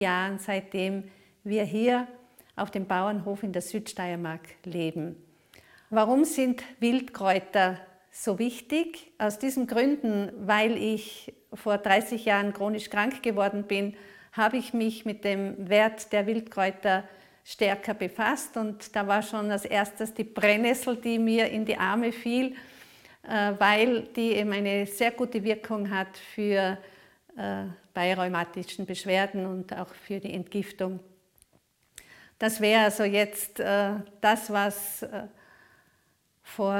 Jahren, seitdem wir hier auf dem Bauernhof in der Südsteiermark leben. Warum sind Wildkräuter so wichtig? Aus diesen Gründen, weil ich vor 30 Jahren chronisch krank geworden bin, habe ich mich mit dem Wert der Wildkräuter stärker befasst, und da war schon als erstes die Brennnessel, die mir in die Arme fiel, weil die eben eine sehr gute Wirkung hat bei rheumatischen Beschwerden und auch für die Entgiftung. Das wäre also jetzt das, was vor